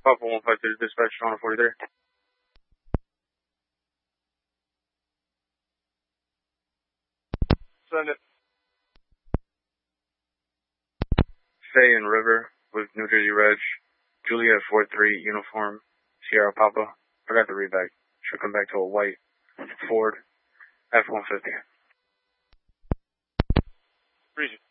Papa 153 dispatch on 43. Send it. Faye and River with New Jersey Reg. Juliet 43 uniform. Sierra Papa. Forgot the read back. Should come back to a white Ford F-150. Appreciate it.